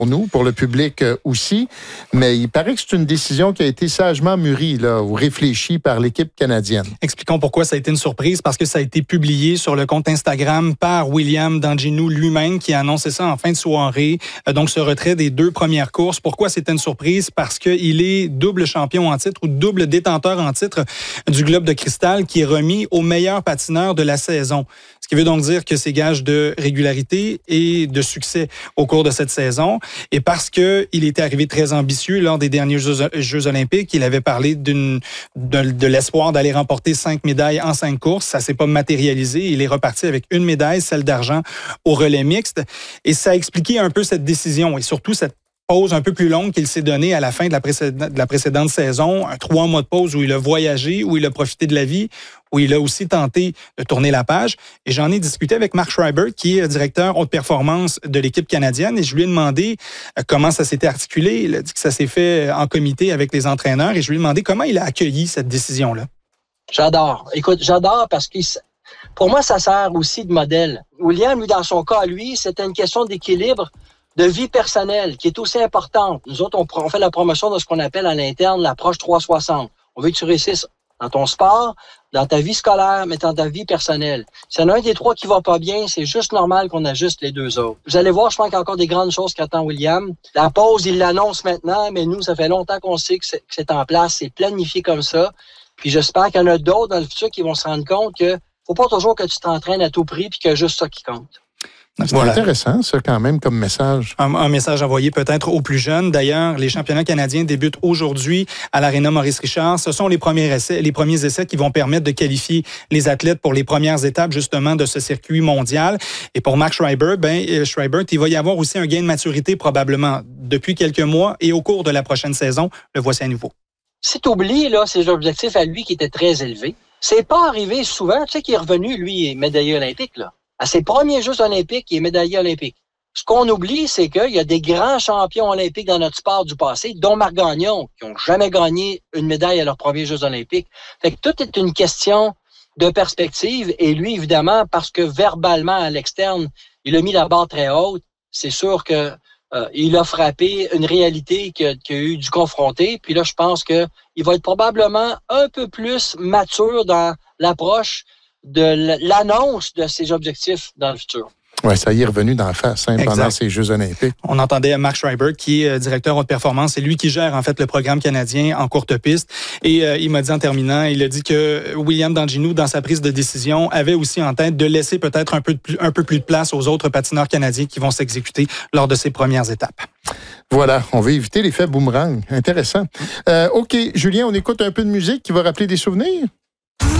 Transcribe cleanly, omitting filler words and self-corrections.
pour nous, pour le public aussi. Mais il paraît que c'est une décision qui a été sagement mûrie là, ou réfléchie par l'équipe canadienne. Expliquons pourquoi ça a été une surprise. Parce que ça a été publié sur le compte Instagram par William Danginu lui-même qui a annoncé ça en fin de soirée. Donc, ce retrait des 2 premières courses. Pourquoi c'était une surprise? Parce qu'il est double champion en titre ou double détenteur en titre du Globe de cristal qui est remis au meilleur patineur de la saison. Ce qui veut donc dire que c'est gage de régularité et de succès au cours de cette saison. Et parce qu'il était arrivé très ambitieux lors des derniers Jeux olympiques, il avait parlé de l'espoir d'aller remporter 5 médailles en 5 courses. Ça s'est pas matérialisé. Il est reparti avec une médaille, celle d'argent au relais mixte. Et ça a expliqué un peu cette décision et surtout cette pause un peu plus longue qu'il s'est donnée à la fin de la précédente saison, 3 mois de pause où il a voyagé, où il a profité de la vie, où il a aussi tenté de tourner la page. Et j'en ai discuté avec Mark Schreiber, qui est directeur haute performance de l'équipe canadienne, et je lui ai demandé comment ça s'était articulé. Il a dit que ça s'est fait en comité avec les entraîneurs, et je lui ai demandé comment il a accueilli cette décision-là. J'adore. Écoute, j'adore parce que pour moi, ça sert aussi de modèle. William, lui, dans son cas, lui, c'était une question d'équilibre de vie personnelle qui est aussi importante. Nous autres, on fait la promotion de ce qu'on appelle à l'interne l'approche 360. On veut que tu réussisses dans ton sport, dans ta vie scolaire, mais dans ta vie personnelle. S'il y en a un des 3 qui va pas bien, c'est juste normal qu'on ajuste les 2 autres. Vous allez voir, je pense qu'il y a encore des grandes choses qu'attend William. La pause, il l'annonce maintenant, mais nous, ça fait longtemps qu'on sait que c'est en place, c'est planifié comme ça. Puis j'espère qu'il y en a d'autres dans le futur qui vont se rendre compte que faut pas toujours que tu t'entraînes à tout prix puis qu'il y a juste ça qui compte. C'est intéressant, ça, quand même, comme message. Un message envoyé peut-être aux plus jeunes. D'ailleurs, les championnats canadiens débutent aujourd'hui à l'Aréna Maurice-Richard. Ce sont les premiers essais qui vont permettre de qualifier les athlètes pour les premières étapes, justement, de ce circuit mondial. Et pour Mark Schreiber, il va y avoir aussi un gain de maturité, probablement, depuis quelques mois et au cours de la prochaine saison. Le voici à nouveau. Si tu oublies, là, ses objectifs à lui qui étaient très élevés, c'est pas arrivé souvent. Tu sais qu'il est revenu, lui, médaillé olympique, là. À ses premiers Jeux olympiques, il est médaillé olympique. Ce qu'on oublie, c'est qu'il y a des grands champions olympiques dans notre sport du passé, dont Marc Gagnon, qui n'ont jamais gagné une médaille à leurs premiers Jeux olympiques. Fait que tout est une question de perspective. Et lui, évidemment, parce que verbalement, à l'externe, il a mis la barre très haute, c'est sûr que il a frappé une réalité qu'il a eu dû confronter. Puis là, je pense qu'il va être probablement un peu plus mature dans l'approche de l'annonce de ses objectifs dans le futur. Oui, ça y est revenu d'en face pendant ces Jeux olympiques. On entendait Mark Schreiber, qui est directeur haute performance. C'est lui qui gère, en fait, le programme canadien en courte piste. Et il m'a dit en terminant, il a dit que William Danginu, dans sa prise de décision, avait aussi en tête de laisser peut-être un peu plus de place aux autres patineurs canadiens qui vont s'exécuter lors de ces premières étapes. Voilà, on veut éviter l'effet boomerang. Intéressant. OK, Julien, on écoute un peu de musique qui va rappeler des souvenirs?